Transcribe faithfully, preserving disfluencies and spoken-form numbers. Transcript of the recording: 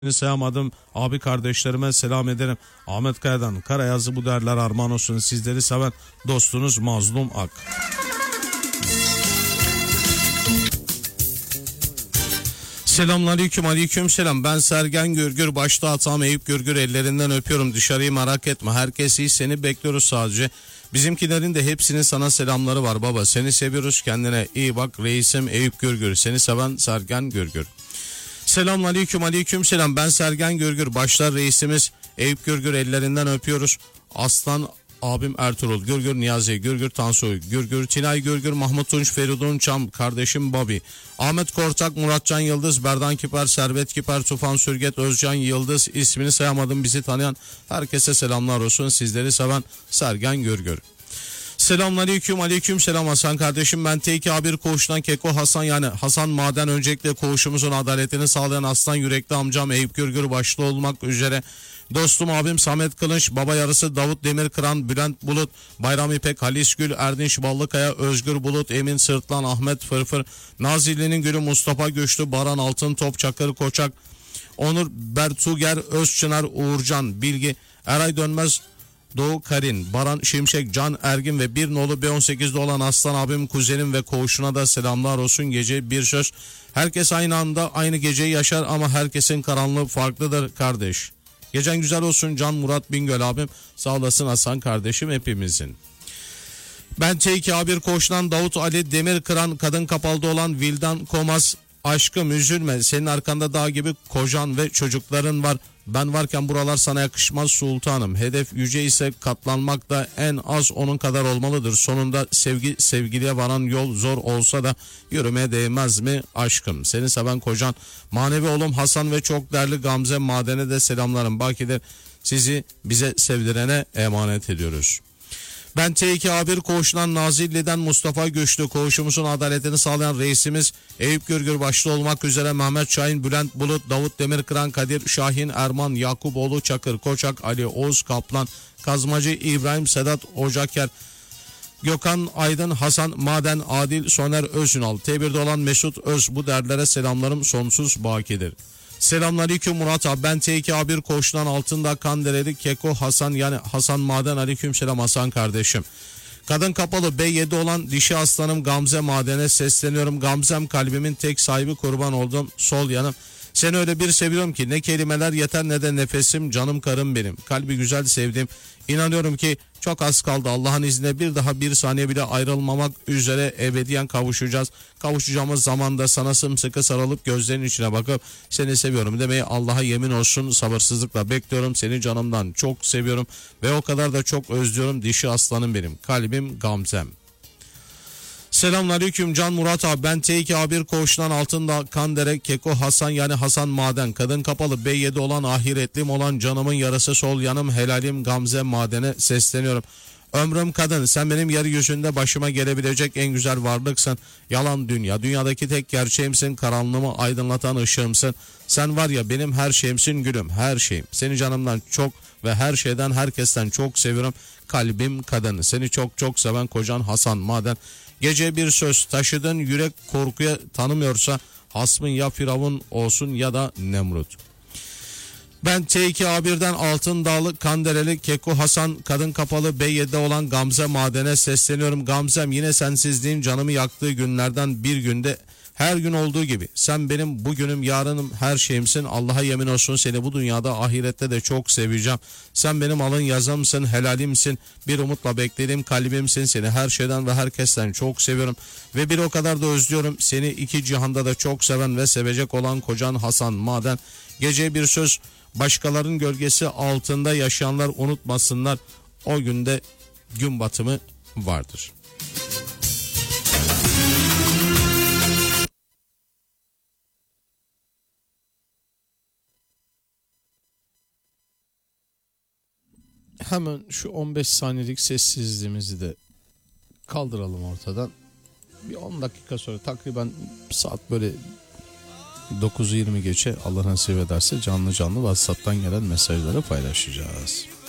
Sayamadım abi kardeşlerime selam ederim. Ahmet Kaya'dan Karayazı bu derler armağan olsun. Sizleri seven dostunuz Mazlum Ak. Selamünaleyküm, aleyküm selam. Ben Sergen Gürgür, başta hatam Eyüp Gürgür, ellerinden öpüyorum. Dışarıyı merak etme, herkes iyi, seni bekliyoruz sadece. Bizimkilerin de hepsinin sana selamları var baba. Seni seviyoruz, kendine iyi bak. Reisim Eyüp Gürgür, seni seven Sergen Gürgür. Selamünaleyküm, aleyküm selam. Ben Sergen Gürgür, başlar reisimiz Eyüp Gürgür, ellerinden öpüyoruz. Aslan abim Ertuğrul Gürgür, Niyazi Gürgür, Tansu Gürgür, Tinay Gürgür, Mahmut Tunç, Feridun Çam, kardeşim Bobby, Ahmet Kortak, Muratcan Yıldız, Berdan Kiper, Servet Kiper, Tufan Sürget, Özcan Yıldız, ismini sayamadım, bizi tanıyan herkese selamlar olsun. Sizleri seven Sergen Gürgür. Selamünaleyküm, aleyküm selam Hasan kardeşim. Ben T iki A bir koğuştan Keko Hasan, yani Hasan Maden, öncelikle koğuşumuzun adaletini sağlayan aslan yürekli amcam Eyüp Gürgür başta olmak üzere dostum abim Samet Kılınç, baba yarısı Davut Demirkıran, Bülent Bulut, Bayram İpek, Halis Gül, Erdinç Ballıkaya, Özgür Bulut, Emin Sırtlan, Ahmet Fırfır, Nazilli'nin Gülü, Mustafa Güçlü, Baran Altın Top, Çakır Koçak, Onur Bertuger, Özçınar, Uğurcan Bilgi, Eray Dönmez, Doğu Karin, Baran Şimşek, Can Ergin ve bir nolu B on sekizde olan aslan abim, kuzenim ve koğuşuna da selamlar olsun. Gece bir söz, herkes aynı anda aynı geceyi yaşar ama herkesin karanlığı farklıdır kardeş. Gecen güzel olsun Can Murat Bingöl abim, sağ olasın Hasan kardeşim hepimizin. Ben T iki A bir koğuştan Davut Ali Demirkıran, kadın kapalıda olan Vildan Komaz, aşkım üzülme, senin arkanda dağ gibi kocan ve çocukların var. Ben varken buralar sana yakışmaz sultanım. Hedef yüce ise katlanmak da en az onun kadar olmalıdır. Sonunda sevgi sevgiliye varan yol zor olsa da yürümeye değmez mi aşkım? Seni seven kocan, manevi oğlum Hasan ve çok değerli Gamze Maden'e de selamlarım. Bakidir, sizi bize sevdirene emanet ediyoruz. Ben T iki A bir koğuşundan Nazilli'den Mustafa Güçlü, koğuşumuzun adaletini sağlayan reisimiz Eyüp Gürgür başta olmak üzere Mehmet Şahin, Bülent Bulut, Davut Demirkıran, Kadir Şahin, Erman Yakuboğlu, Çakır Koçak, Ali Oğuz Kaplan, Kazmacı İbrahim, Sedat Ocaker, Gökhan Aydın, Hasan Maden, Adil Soner Özünal, T birde olan Mesut Öz, bu derlere selamlarım sonsuz bakidir. Selamünaleyküm Murat abi, ben T iki A bir koğuştan Altındağ Kandereli Keko Hasan, yani Hasan Maden, aleyküm selam Hasan kardeşim. Kadın kapalı B yedi olan dişi aslanım Gamze Maden'e sesleniyorum. Gamzem, kalbimin tek sahibi, kurban oldum sol yanım. Seni öyle bir seviyorum ki ne kelimeler yeter ne de nefesim, canım karım benim. Kalbi güzel sevdim. İnanıyorum ki çok az kaldı, Allah'ın izniyle bir daha bir saniye bile ayrılmamak üzere ebediyen kavuşacağız. Kavuşacağımız zamanda sana sımsıkı sarılıp gözlerinin içine bakıp seni seviyorum demeyi Allah'a yemin olsun sabırsızlıkla bekliyorum. Seni canımdan çok seviyorum ve o kadar da çok özlüyorum dişi aslanım benim. Kalbim Gamzem. Selamünaleyküm Can Murat abi, ben T iki A bir koğuştan Altındağ Kandere Keko Hasan, yani Hasan Maden, kadın kapalı B yedi olan ahiretlim olan canımın yarısı sol yanım helalim Gamze Maden'e sesleniyorum. Ömrüm kadın, sen benim yeryüzünde başıma gelebilecek en güzel varlıksın. Yalan dünya, dünyadaki tek gerçeğimsin, karanlığımı aydınlatan ışığımsın. Sen var ya benim her şeyimsin gülüm, her şeyim. Seni canımdan çok ve her şeyden herkesten çok seviyorum. Kalbim kadın, seni çok çok seven kocan Hasan Maden. Gece bir söz, taşıdığın yürek korkuya tanımıyorsa hasmın ya Firavun olsun ya da Nemrut. Ben T iki A birden Altındağlı Kandereli Keko Hasan, kadın kapalı B yedi'de olan Gamze Maden'e sesleniyorum. Gamzem, yine sensizliğin canımı yaktığı günlerden bir günde, her gün olduğu gibi sen benim bugünüm yarınım her şeyimsin. Allah'a yemin olsun seni bu dünyada ahirette de çok seveceğim. Sen benim alın yazımsın, helalimsin, bir umutla beklediğim kalbimsin. Seni her şeyden ve herkesten çok seviyorum ve bir o kadar da özlüyorum. Seni iki cihanda da çok seven ve sevecek olan kocan Hasan Maden. Gece bir söz, başkalarının gölgesi altında yaşayanlar unutmasınlar, o günde gün batımı vardır. Hemen şu on beş saniyelik sessizliğimizi de kaldıralım ortadan. Bir on dakika sonra, takriben saat böyle dokuzu yirmi geçe, Allah nasip ederse canlı canlı WhatsApp'tan gelen mesajları paylaşacağız.